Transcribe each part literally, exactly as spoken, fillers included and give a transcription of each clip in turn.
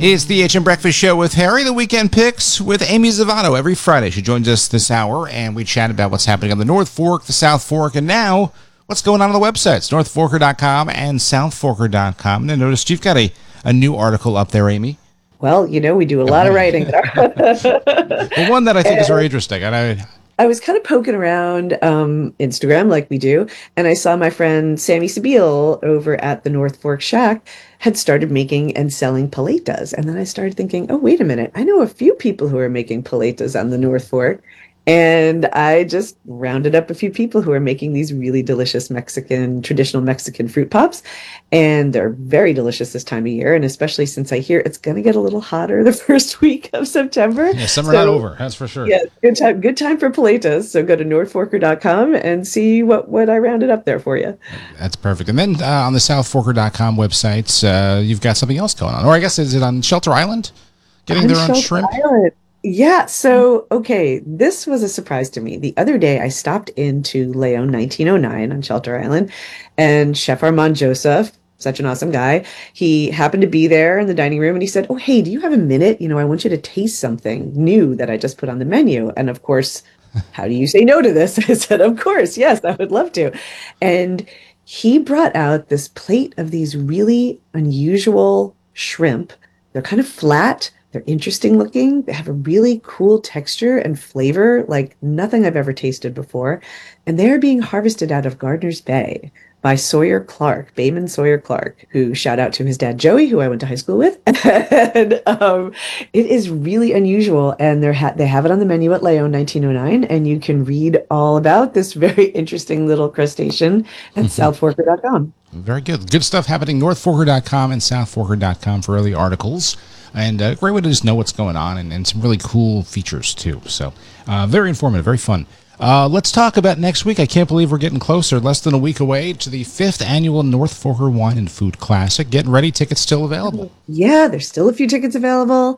It's the H M Breakfast Show with Harry, the weekend picks with Amy Zavato every Friday. She joins us this hour, and we chat about what's happening on the North Fork, the South Fork, and now what's going on on the websites, north forker dot com and south forker dot com. And I noticed you've got a, a new article up there, Amy. Well, you know, we do a lot of writing. The one that I think and is very interesting. And I, I was kind of poking around um, Instagram like we do, and I saw my friend Sammy Sabile over at the North Fork Shack had started making and selling paletas. And then I started thinking, oh, wait a minute. I know a few people who are making paletas on the North Fork. And I just rounded up a few people who are making these really delicious Mexican, traditional Mexican fruit pops. And they're very delicious this time of year. And especially since I hear it's going to get a little hotter the first week of September. Yeah, summer so, not over. That's for sure. Yeah, good time, good time for paletas. So go to north forker dot com and see what, what I rounded up there for you. That's perfect. And then uh, on the south forker dot com websites, uh, you've got something else going on. Or I guess, is it on Shelter Island? Getting on their own Shelter shrimp? Island. Yeah, so, okay, this was a surprise to me. The other day, I stopped into Leon nineteen oh nine on Shelter Island, and Chef Armand Joseph, such an awesome guy, he happened to be there in the dining room, and he said, oh, hey, do you have a minute? You know, I want you to taste something new that I just put on the menu. And of course, how do you say no to this? I said, of course, yes, I would love to. And he brought out this plate of these really unusual shrimp. They're kind of flat. They're interesting looking. They have a really cool texture and flavor like nothing I've ever tasted before. And they're being harvested out of Gardner's Bay by Sawyer Clark, Bayman Sawyer Clark, who shout out to his dad, Joey, who I went to high school with. And um, it is really unusual. And they're ha- they have it on the menu at Leon nineteen oh nine. And you can read all about this very interesting little crustacean at south forker dot com. Very good. Good stuff happening. north forker dot com and south forker dot com for early articles. And a great way to just know what's going on, and, and some really cool features, too. So uh, very informative, very fun. Uh, let's talk about next week. I can't believe we're getting closer, less than a week away, to the fifth annual North Forker Wine and Food Classic. Getting ready. Tickets still available. Yeah, there's still a few tickets available.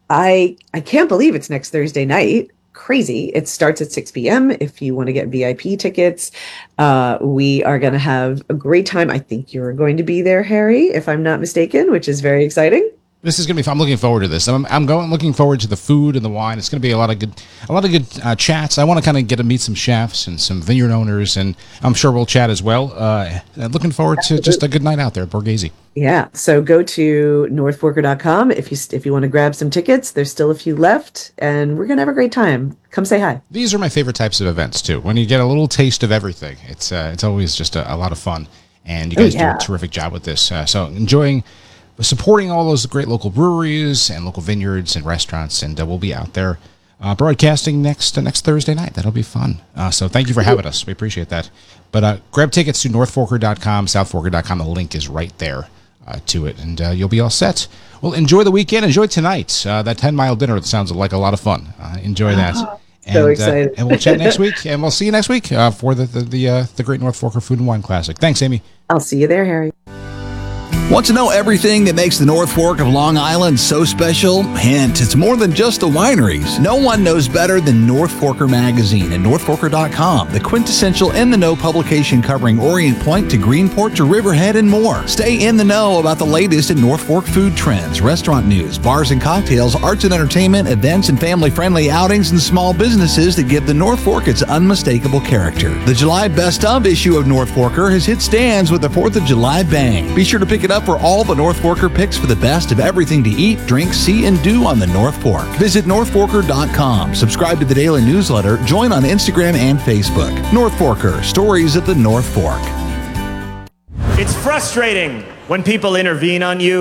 I I can't believe it's next Thursday night. Crazy. It starts at six p.m. if you want to get V I P tickets. Uh, we are going to have a great time. I think you're going to be there, Harry, if I'm not mistaken, which is very exciting. This is going to be fun. I'm looking forward to this. I'm, I'm going, looking forward to the food and the wine. It's going to be a lot of good, a lot of good uh, chats. I want to kind of get to meet some chefs and some vineyard owners, and I'm sure we'll chat as well. Uh, looking forward to just a good night out there at Borghese. Yeah. So go to north forker dot com if you if you want to grab some tickets. There's still a few left, and we're going to have a great time. Come say hi. These are my favorite types of events too. When you get a little taste of everything, it's uh, it's always just a, a lot of fun, and you guys oh, yeah. do a terrific job with this. Uh, so enjoying. Supporting all those great local breweries and local vineyards and restaurants, and uh, we'll be out there uh, broadcasting next uh, next Thursday night. That'll be fun. Uh, so thank you for having us. We appreciate that. But uh, grab tickets to north forker dot com, south forker dot com. The link is right there uh, to it, and uh, you'll be all set. Well, enjoy the weekend. Enjoy tonight. Uh, that ten-mile dinner sounds like a lot of fun. Uh, enjoy that. Oh, and, so excited. Uh, and we'll chat next week, and we'll see you next week uh, for the the the, uh, the Great North Forker Food and Wine Classic. Thanks, Amy. I'll see you there, Harry. Want to know everything that makes the North Fork of Long Island so special? Hint, it's more than just the wineries. No one knows better than North Forker Magazine and north forker dot com, the quintessential in-the-know publication covering Orient Point to Greenport to Riverhead and more. Stay in the know about the latest in North Fork food trends, restaurant news, bars and cocktails, arts and entertainment, events and family-friendly outings, and small businesses that give the North Fork its unmistakable character. The July Best Of issue of North Forker has hit stands with the fourth of July bang. Be sure to pick it up for all the North Forker picks for the best of everything to eat, drink, see, and do on the North Fork. Visit north forker dot com. Subscribe to the daily newsletter. Join on Instagram and Facebook. North Forker, stories of the North Fork. It's frustrating when people intervene on you.